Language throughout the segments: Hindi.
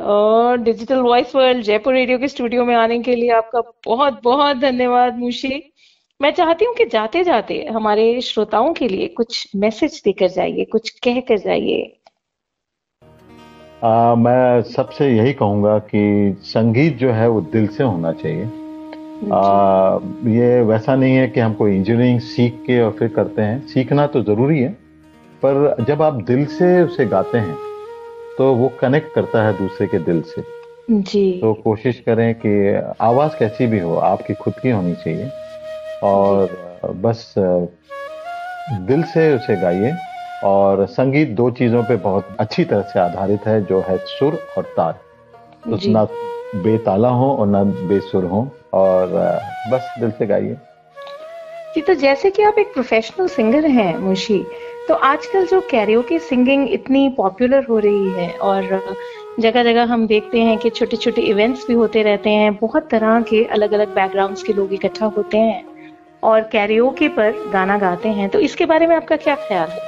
और digital voice world Jaipur radio के स्टूडियो में आने के लिए आपका बहुत बहुत धन्यवाद मुशी। मैं चाहती हूँ कि जाते जाते हमारे श्रोताओं के लिए कुछ मैसेज देकर जाइए, कुछ कह कर जाइए। मैं सबसे यही कहूँगा कि संगीत जो है वो दिल से होना चाहिए। ये वैसा नहीं है कि हम कोई इंजीनियरिंग सीख के और फिर करते हैं। सीखना तो ज़रूरी है, पर जब आप दिल से उसे गाते हैं तो वो कनेक्ट करता है दूसरे के दिल से। जी। तो कोशिश करें कि आवाज़ कैसी भी हो, आपकी खुद की होनी चाहिए और बस दिल से उसे गाइए। और संगीत दो चीज़ों पे बहुत अच्छी तरह से आधारित है, जो है सुर और ताल। तो ना बेताला हो और ना बेसुर हो, और बस दिल से गाइए। जी, तो जैसे कि आप एक प्रोफेशनल सिंगर हैं मुशी, तो आजकल जो कैरियोके सिंगिंग इतनी पॉपुलर हो रही है और जगह जगह हम देखते हैं कि छोटे छोटे इवेंट्स भी होते रहते हैं, बहुत तरह के अलग अलग बैकग्राउंड्स के लोग इकट्ठा होते हैं और कैरियोके पर गाना गाते हैं, तो इसके बारे में आपका क्या ख्याल है?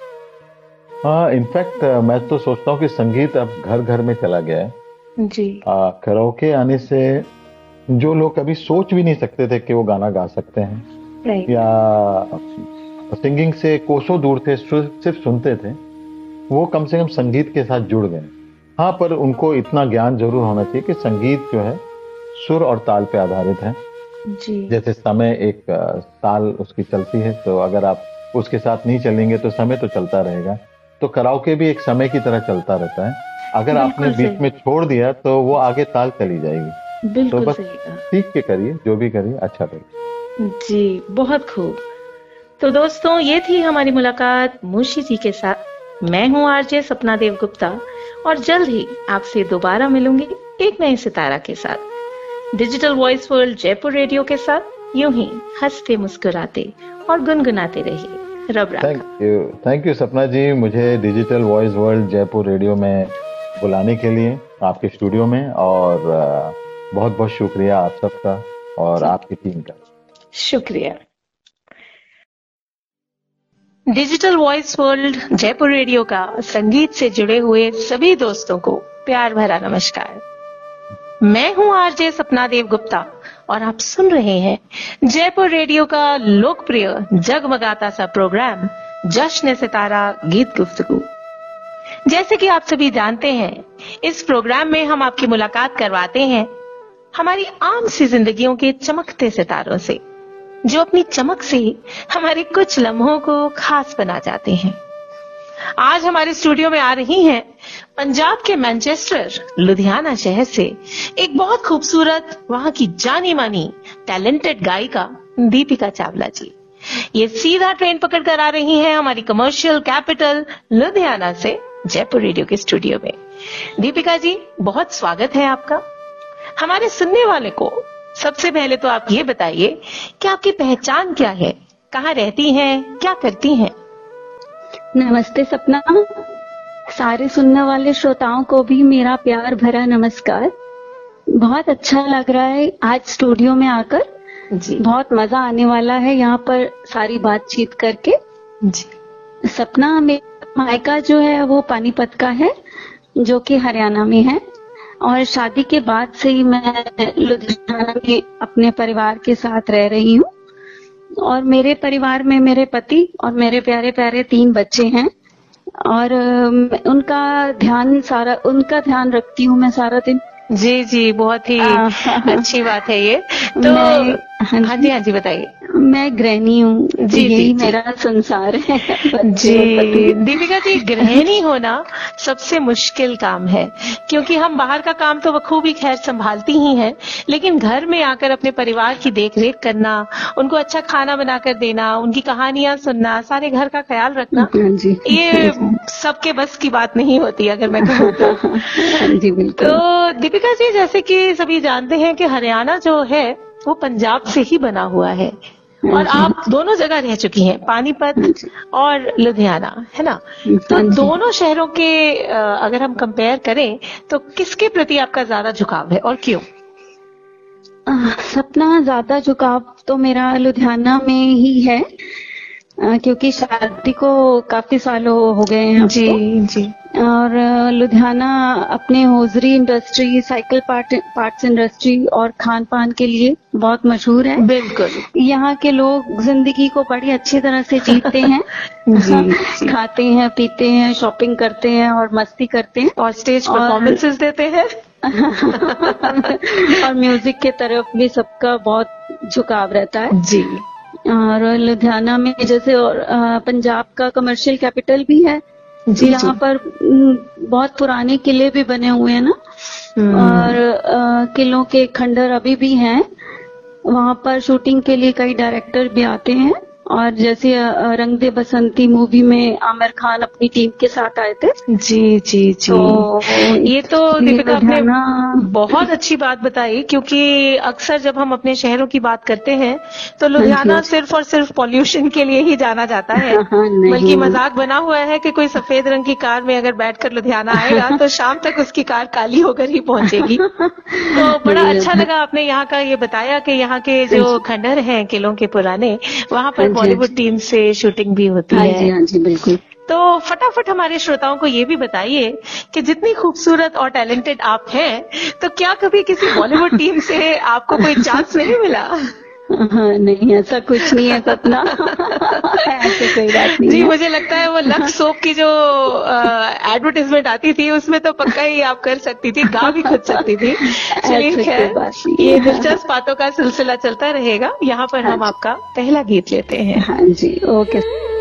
हाँ, इनफैक्ट मैं तो सोचता हूँ कि संगीत अब घर घर में चला गया है जी। कैरियोके आने से जो लोग कभी सोच भी नहीं सकते थे कि वो गाना गा सकते हैं, या सिंगिंग से कोसों दूर थे, सिर्फ सुनते थे, वो कम से कम संगीत के साथ जुड़ गए। हाँ, पर उनको इतना ज्ञान जरूर होना चाहिए कि संगीत जो है सुर और ताल पे आधारित है। जी। जैसे समय एक ताल उसकी चलती है, तो अगर आप उसके साथ नहीं चलेंगे तो समय तो चलता रहेगा। तो कैरियोके भी एक समय की तरह चलता रहता है। अगर आपने बीच में छोड़ दिया तो वो आगे ताल चली जाएगी। तो बस सीख के करिए, जो भी करिए अच्छा करिए। जी, बहुत खूब। तो दोस्तों, ये थी हमारी मुलाकात मुशी जी के साथ। मैं हूँ आरजे सपना देव गुप्ता और जल्द ही आपसे दोबारा मिलूंगी एक नए सितारा के साथ। Digital voice world Jaipur radio के साथ यूं ही हंसते मुस्कुराते और गुनगुनाते रहिए। रब राखा। थैंक यू सपना जी, मुझे digital voice world Jaipur radio में बुलाने के लिए, आपके स्टूडियो में, और बहुत बहुत शुक्रिया आप सबका और आपकी टीम का। शुक्रिया। Digital voice world Jaipur radio का संगीत से जुड़े हुए सभी दोस्तों को प्यार भरा नमस्कार। मैं हूं आरजे सपना देव गुप्ता और आप सुन रहे हैं जयपुर रेडियो का लोकप्रिय जगमगाता सा प्रोग्राम जश्न सितारा गीत गुफ्तगू। जैसे कि आप सभी जानते हैं, इस प्रोग्राम में हम आपकी मुलाकात करवाते हैं हमारी आम सी जिंदगियों के चमकते सितारों से, जो अपनी चमक से हमारे कुछ लम्हों को खास बना जाते हैं। आज हमारे स्टूडियो में आ रही हैं पंजाब के मैनचेस्टर लुधियाना शहर से एक बहुत खूबसूरत, वहां की जानी मानी टैलेंटेड गायिका दीपिका चावला जी। ये सीधा ट्रेन पकड़कर आ रही हैं हमारी कमर्शियल कैपिटल लुधियाना से जयपुर रेडियो के स्टूडियो में। दीपिका जी, बहुत स्वागत है आपका। हमारे सुनने वाले को सबसे पहले तो आप ये बताइए कि आपकी पहचान क्या है, कहाँ रहती हैं, क्या करती हैं? नमस्ते सपना, सारे सुनने वाले श्रोताओं को भी मेरा प्यार भरा नमस्कार। बहुत अच्छा लग रहा है आज स्टूडियो में आकर जी। बहुत मजा आने वाला है यहाँ पर सारी बातचीत करके जी। सपना, मेरा मायका जो है वो पानीपत का है, जो कि हरियाणा में है, और शादी के बाद से ही मैं लुधियाना में अपने परिवार के साथ रह रही हूँ। और मेरे परिवार में मेरे पति और मेरे प्यारे प्यारे 3 बच्चे हैं, और उनका ध्यान रखती हूँ मैं सारा दिन। जी जी, बहुत ही अच्छी बात है ये तो। हाँ जी बताइए। मैं गृहिणी हूँ जी, यही मेरा संसार है जी। दीपिका जी, गृहिणी होना सबसे मुश्किल काम है, क्योंकि हम बाहर का काम तो बखूबी खैर संभालती ही हैं, लेकिन घर में आकर अपने परिवार की देखरेख करना, उनको अच्छा खाना बनाकर देना, उनकी कहानियां सुनना, सारे घर का ख्याल रखना, ये सबके बस की बात नहीं होती अगर मैं कहूँ तो। जी बिल्कुल। तो दीपिका जी, जैसे कि सभी जानते हैं कि हरियाणा जो है वो पंजाब से ही बना हुआ है, और आप दोनों जगह रह चुकी हैं, पानीपत और लुधियाना, है ना? तो दोनों शहरों के अगर हम कंपेयर करें तो किसके प्रति आपका ज्यादा झुकाव है और क्यों? सपना, ज्यादा झुकाव तो मेरा लुधियाना में ही है, क्योंकि शादी को काफी साल हो गए हैं जी जी। और लुधियाना अपने hosiery industry, cycle parts industry और खान पान के लिए बहुत मशहूर है। बिल्कुल। यहाँ के लोग जिंदगी को बड़ी अच्छी तरह से जीते हैं। जी। खाते हैं, पीते हैं, शॉपिंग करते हैं और मस्ती करते हैं और स्टेज परफॉर्मेंसेस देते हैं। और म्यूजिक के तरफ भी सबका बहुत झुकाव रहता है जी। और लुधियाना में जैसे और पंजाब का कमर्शियल कैपिटल भी है। यहाँ पर बहुत पुराने किले भी बने हुए हैं ना, और किलों के खंडर अभी भी हैं। वहाँ पर शूटिंग के लिए कई डायरेक्टर भी आते हैं, और जैसे रंग दे बसंती मूवी में आमिर खान अपनी टीम के साथ आए थे। जी जी जी। तो ये तो दीपिका आपने बहुत अच्छी बात बताई, क्योंकि अक्सर जब हम अपने शहरों की बात करते हैं तो लुधियाना सिर्फ और सिर्फ पॉल्यूशन के लिए ही जाना जाता है। बल्कि मजाक बना हुआ है कि कोई सफेद रंग की कार में अगर बैठकर लुधियाना आएगा तो शाम तक उसकी कार काली होकर ही पहुंचेगी। तो बड़ा अच्छा लगा आपने यहाँ का ये बताया कि यहाँ के जो खंडर हैं किलों के पुराने, वहाँ पर बॉलीवुड टीम से शूटिंग भी होती है। हाँ जी बिल्कुल। तो फटाफट हमारे श्रोताओं को ये भी बताइए कि जितनी खूबसूरत और टैलेंटेड आप हैं, तो क्या कभी किसी बॉलीवुड टीम से आपको कोई चांस नहीं मिला? हाँ, नहीं ऐसा कुछ नहीं है सपना। ऐसे कोई बात नहीं जी है। मुझे लगता है वो लक्स सोप की जो एडवर्टाइजमेंट आती थी उसमें तो पक्का ही आप कर सकती थी, गा भी खुद सकती थी। चलिए खैर, ये दिलचस्प बातों का सिलसिला चलता रहेगा। यहाँ पर हम आपका पहला गीत लेते हैं। हाँ जी, ओके।